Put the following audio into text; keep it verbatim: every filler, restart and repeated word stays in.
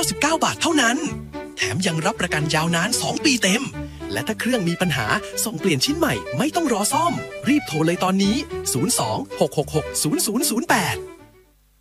าสิบเก้าบาทเท่านั้นแถมยังรับประกันยาวนานสองปีเต็มและถ้าเครื่องมีปัญหาส่งเปลี่ยนชิ้นใหม่ไม่ต้องรอซ่อมรีบโทรเลยตอนนี้ศูนย์ สอง หก หก หก ศูนย์ ศูนย์ ศูนย์ แปด